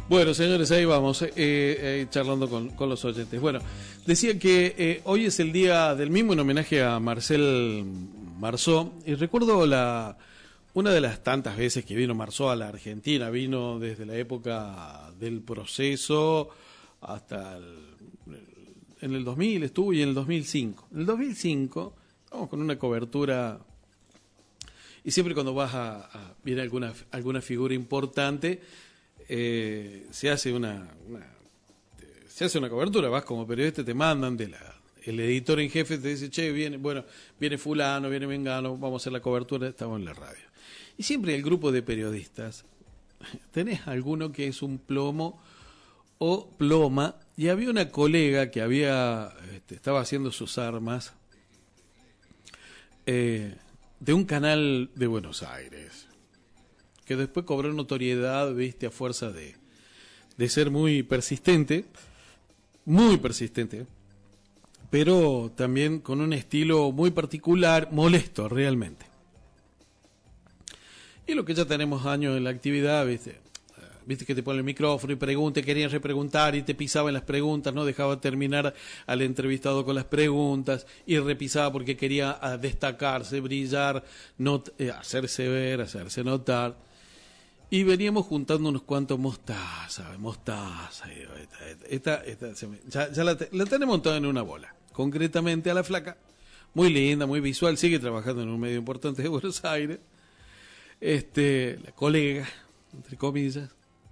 Bueno, señores, ahí vamos, charlando con los oyentes. Bueno, decía que hoy es el día del mimo en homenaje a Marcel Marceau, y recuerdo una de las tantas veces que vino Marceau a la Argentina. Vino desde la época del Proceso hasta en el 2000 estuvo, y en el 2005. En el 2005 vamos con una cobertura, y siempre cuando viene alguna figura importante, se hace una cobertura. Vas como periodista, te mandan el editor en jefe te dice, che, viene fulano, viene mengano, vamos a hacer la cobertura, estamos en la radio. Y siempre el grupo de periodistas, tenés alguno que es un plomo o ploma, y había una colega que estaba haciendo sus armas de un canal de Buenos Aires, que después cobró notoriedad, viste, a fuerza de ser muy persistente, pero también con un estilo muy particular, molesto realmente. Y lo que ya tenemos años en la actividad, viste que te ponen el micrófono y querían repreguntar y te pisaba en las preguntas, no dejaba terminar al entrevistado con las preguntas y repisaba porque quería destacarse, brillar, hacerse ver, hacerse notar. Y veníamos juntando unos cuantos mostaza. Ya la tenemos montada en una bola. Concretamente a la flaca, muy linda, muy visual, sigue trabajando en un medio importante de Buenos Aires. La colega, entre comillas.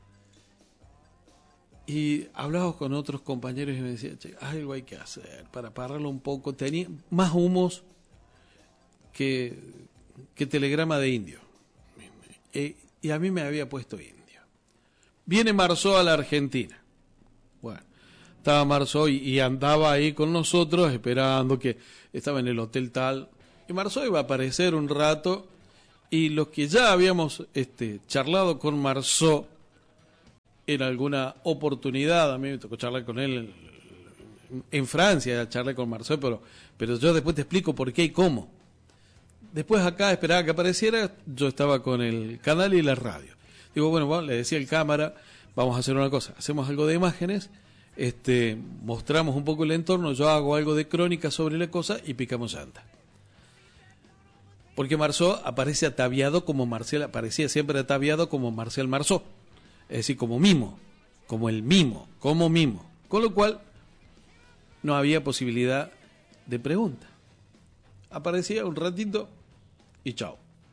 Y hablaba con otros compañeros y me decía, che, algo hay que hacer para pararlo un poco. Tenía más humos que telegrama de indio. Y a mí me había puesto indio. Viene Marceau a la Argentina. Bueno, estaba Marceau y andaba ahí con nosotros esperando, que estaba en el hotel tal. Y Marceau iba a aparecer un rato, y los que ya habíamos charlado con Marceau en alguna oportunidad, a mí me tocó charlar con él en Francia, charlé con Marceau, pero yo después te explico por qué y cómo. Después acá esperaba que apareciera, yo estaba con el canal y la radio. Digo, bueno, le decía el cámara, vamos a hacer una cosa, hacemos algo de imágenes, mostramos un poco el entorno, yo hago algo de crónica sobre la cosa y picamos llanta. Porque Marceau aparece ataviado como Marcel, aparecía siempre ataviado como Marcel Marceau, es decir, como mimo, como mimo. Con lo cual, no había posibilidad de pregunta. Aparecía un ratito y chao.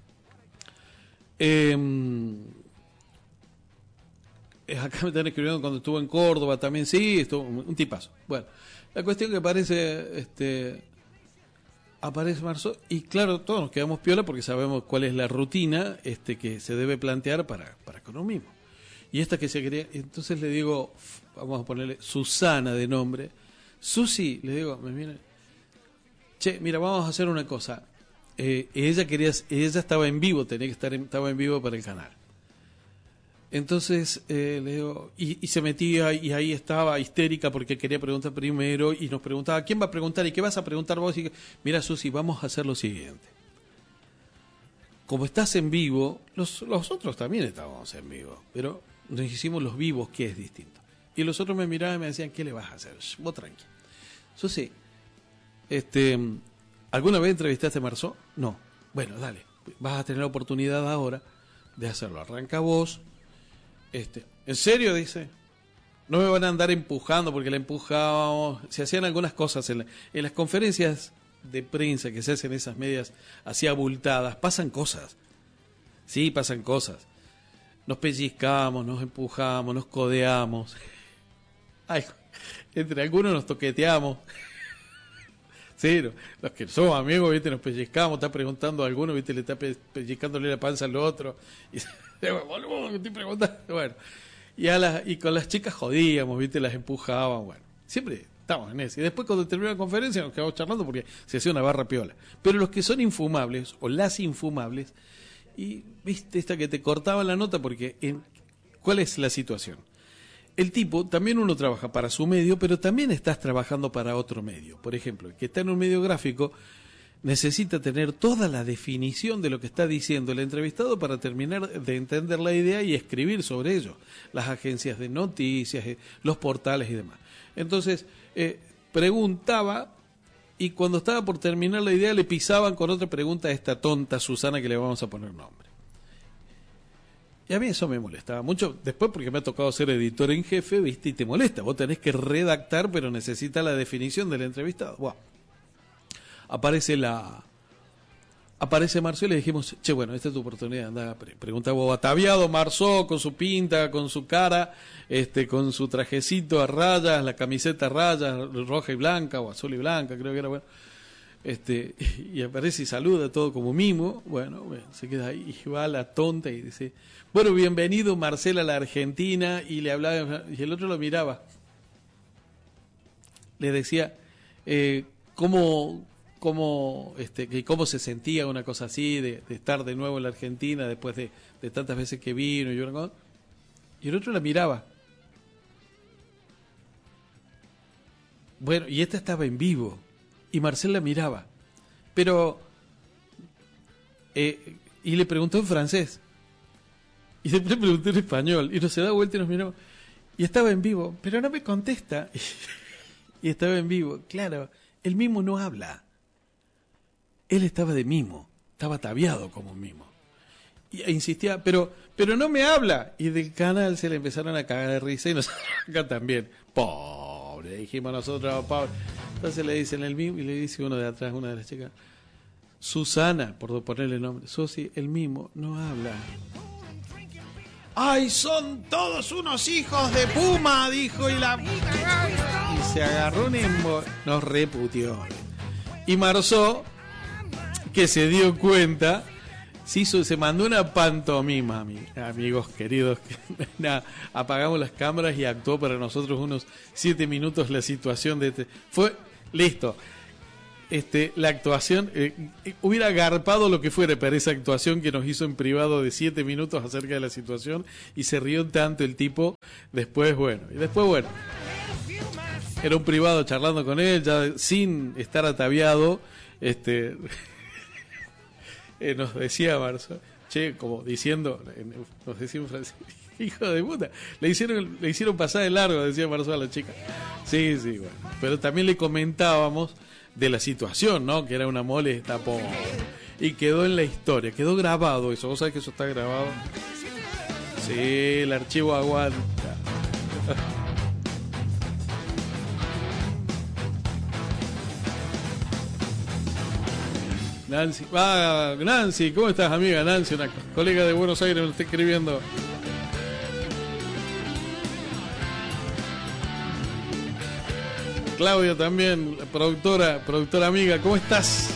Acá me están escribiendo cuando estuvo en Córdoba también, sí, estuvo un tipazo. Bueno, la cuestión que aparece Marceau, y claro, todos nos quedamos piola porque sabemos cuál es la rutina que se debe plantear para con un mismo. Y esta que se quería, entonces le digo, vamos a ponerle Susana de nombre. Susi, le digo, me viene, che, mira, vamos a hacer una cosa. Ella estaba en vivo, estaba en vivo para el canal. Entonces le digo, y se metía, y ahí estaba histérica porque quería preguntar primero, y nos preguntaba, ¿quién va a preguntar? ¿Y qué vas a preguntar vos? Y, mira, Susi, vamos a hacer lo siguiente. Como estás en vivo, los otros también estábamos en vivo, pero nos hicimos los vivos, que es distinto. Y los otros me miraban y me decían, ¿qué le vas a hacer? Vos tranqui. Susi, ¿alguna vez entrevistaste a Marceau? No. Bueno, dale, vas a tener la oportunidad ahora de hacerlo. Arranca vos. ¿En serio? Dice. No me van a andar empujando, porque la empujábamos. Se hacían algunas cosas en las conferencias de prensa que se hacen, esas medias así abultadas. Pasan cosas. Sí, pasan cosas. Nos pellizcamos, nos empujamos, nos codeamos. Ay, entre algunos nos toqueteamos. Sí, los que somos amigos, viste, nos pellizcamos, está preguntando a alguno, viste, le está pellizcándole la panza al otro, y boludo, ¿qué estoy preguntando? Bueno, y con las chicas jodíamos, viste, las empujaban, bueno, siempre estamos en eso. Y después cuando terminó la conferencia nos quedamos charlando porque se hacía una barra piola. Pero los que son infumables, o las infumables, y viste esta que te cortaba la nota, porque ¿cuál es la situación? El tipo, también uno trabaja para su medio, pero también estás trabajando para otro medio. Por ejemplo, el que está en un medio gráfico, necesita tener toda la definición de lo que está diciendo el entrevistado para terminar de entender la idea y escribir sobre ello. Las agencias de noticias, los portales y demás. Entonces, preguntaba, y cuando estaba por terminar la idea le pisaban con otra pregunta a esta tonta Susana, que le vamos a poner nombre. Y a mí eso me molestaba mucho, después porque me ha tocado ser editor en jefe, ¿viste? Y te molesta, vos tenés que redactar, pero necesita la definición del entrevistado. Wow. Aparece Marceau y le dijimos, che, bueno, esta es tu oportunidad, anda, pregunta vos, ataviado Marceau con su pinta, con su cara, con su trajecito a rayas, la camiseta a rayas, roja y blanca, o azul y blanca, creo que era, bueno. Y aparece y saluda todo como mimo. Bueno, se queda ahí y va la tonta y dice, bueno, bienvenido Marcela a la Argentina, y le hablaba, y el otro lo miraba, le decía cómo se sentía una cosa así de estar de nuevo en la Argentina después de tantas veces que vino, y el otro la miraba. Bueno, y esta estaba en vivo y Marcel la miraba, pero y le preguntó en francés y después le preguntó en español y no se da vuelta y nos miró y estaba en vivo, pero no me contesta. Y estaba en vivo. Claro, el mimo no habla, él estaba de mimo, estaba ataviado como un mimo, e insistía, pero no me habla, y del canal se le empezaron a cagar de risa y nosotros acá también, pobre, dijimos nosotros, pobre. Entonces le dicen el mimo, y le dice uno de atrás, una de las chicas, Susana, por ponerle nombre, Susi, el mimo no habla. ¡Ay, son todos unos hijos de Puma!, dijo, y se agarró nos reputió. Y Marceau, que se dio cuenta, se mandó una pantomima, amigos queridos, que apagamos las cámaras y actuó para nosotros unos 7 minutos la situación de fue listo. La actuación, hubiera garpado lo que fuera para esa actuación que nos hizo en privado de 7 minutos acerca de la situación, y se rió tanto el tipo. Después, bueno, era un privado charlando con él, ya sin estar ataviado, nos decía Marceau, che, como diciendo, nos decía en francés, hijo de puta, le hicieron pasar de largo, decía Marceau a la chica. Sí, bueno, pero también le comentábamos de la situación, ¿no? Que era una mole, tapó, y quedó en la historia, quedó grabado eso. ¿Vos sabés que eso está grabado? Sí, el archivo aguanta. Nancy, ¿cómo estás, amiga? Nancy, una colega de Buenos Aires, me está escribiendo. Claudia también, productora amiga, ¿cómo estás?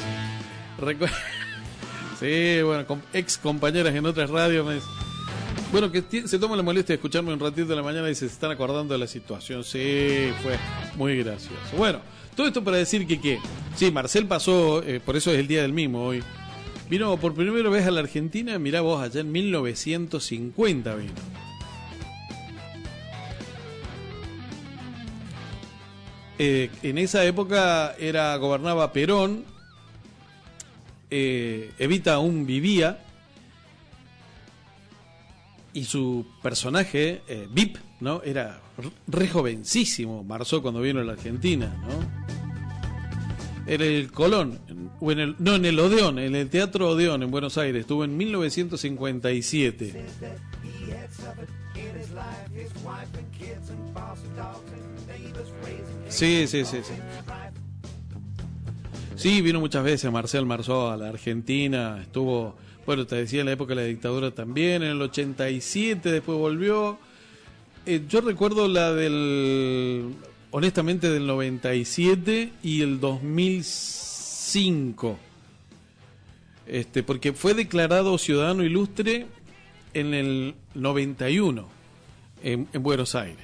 Sí, bueno, ex compañeras en otras radios me dicen, bueno, que se toma la molestia de escucharme un ratito de la mañana y se están acordando de la situación. Sí, fue muy gracioso. Bueno, todo esto para decir que sí, Marcel pasó, por eso es el día del mimo hoy. Vino por primera vez a la Argentina, mirá vos, allá en 1950 vino. En esa época gobernaba Perón, Evita aún vivía, y su personaje, VIP, ¿no? Era re jovencísimo, Marceau, cuando vino a la Argentina, ¿no? Era el Colón, en el Odeón, en el Teatro Odeón en Buenos Aires, estuvo en 1957. Sí. Sí, vino muchas veces Marceau a la Argentina, estuvo, bueno, te decía, en la época de la dictadura también, en el 87 después volvió. Yo recuerdo honestamente del 97 y el 2005, porque fue declarado ciudadano ilustre en el 91 en Buenos Aires.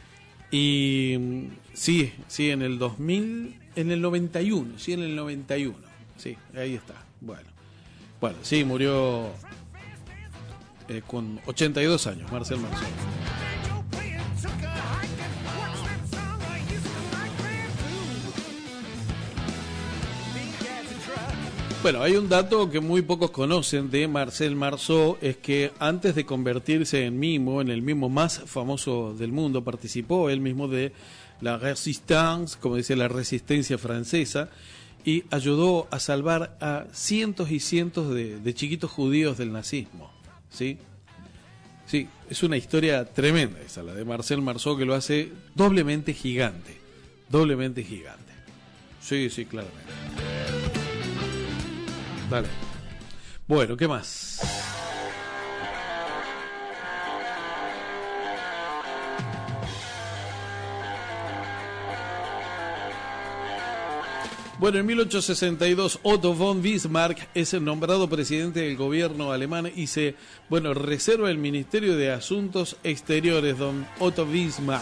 Y sí, en el 2000, en el 91, sí, ahí está. Bueno, sí, murió con 82 años, Marcel Marceau. Bueno, hay un dato que muy pocos conocen de Marcel Marceau, es que antes de convertirse en mimo, en el mimo más famoso del mundo, participó él mismo de la Résistance, como dice, la resistencia francesa, y ayudó a salvar a cientos y cientos de chiquitos judíos del nazismo, ¿sí? Sí, es una historia tremenda esa, la de Marcel Marceau, que lo hace doblemente gigante, doblemente gigante. Sí, sí, claramente. Dale. Bueno, ¿qué más? Bueno, en 1862 Otto von Bismarck es nombrado presidente del gobierno alemán y se, reserva el Ministerio de Asuntos Exteriores, don Otto Bismarck.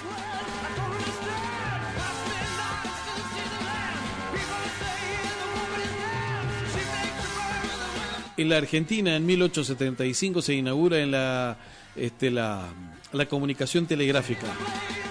En la Argentina, en 1875, se inaugura en la comunicación telegráfica.